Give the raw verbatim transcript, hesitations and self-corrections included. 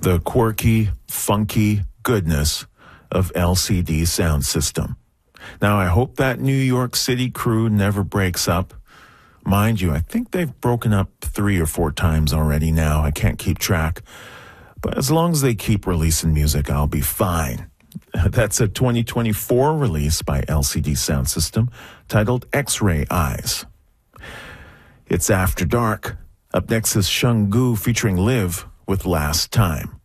the quirky, funky goodness of L C D Sound System. Now, I hope that New York City crew never breaks up. Mind you, I think they've broken up three or four times already now. I can't keep track. But as long as they keep releasing music, I'll be fine. That's a twenty twenty-four release by L C D Sound System titled X-Ray Eyes. It's After Dark. Up next is Shungu featuring Liv with Last Time.